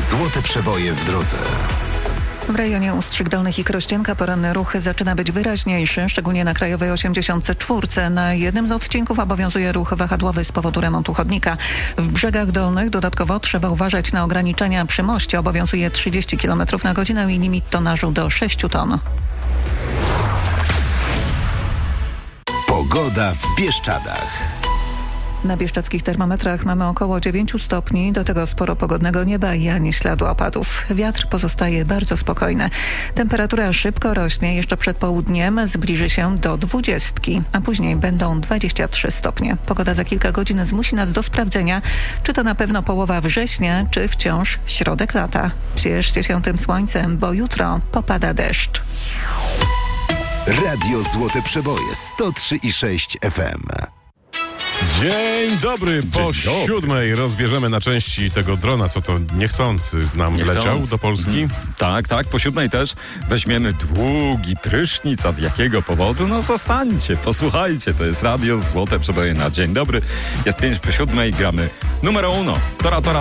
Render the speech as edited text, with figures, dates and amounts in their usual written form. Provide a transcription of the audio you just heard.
Złote przeboje w drodze. W rejonie Ustrzyk Dolnych i Krościenka poranny ruch zaczyna być wyraźniejszy, szczególnie na Krajowej 84. Na jednym z odcinków obowiązuje ruch wahadłowy z powodu remontu chodnika. W Brzegach Dolnych dodatkowo trzeba uważać na ograniczenia przy moście. Obowiązuje 30 km na godzinę i limit tonażu do 6 ton. Pogoda w Bieszczadach. Na bieszczadzkich termometrach mamy około 9 stopni, do tego sporo pogodnego nieba i ani śladu opadów. Wiatr pozostaje bardzo spokojny. Temperatura szybko rośnie, jeszcze przed południem zbliży się do 20, a później będą 23 stopnie. Pogoda za kilka godzin zmusi nas do sprawdzenia, czy to na pewno połowa września, czy wciąż środek lata. Cieszcie się tym słońcem, bo jutro popada deszcz. Radio Złote Przeboje 103,6 FM. Dzień dobry, po 7:00 rozbierzemy na części tego drona, co to niechcący nam leciał do Polski. Tak, po 7:00 też weźmiemy długi prysznic, a z jakiego powodu? No zostańcie, posłuchajcie, to jest Radio Złote Przeboje na dzień dobry. Jest 5 po 7:00, gramy numer 1. Tora.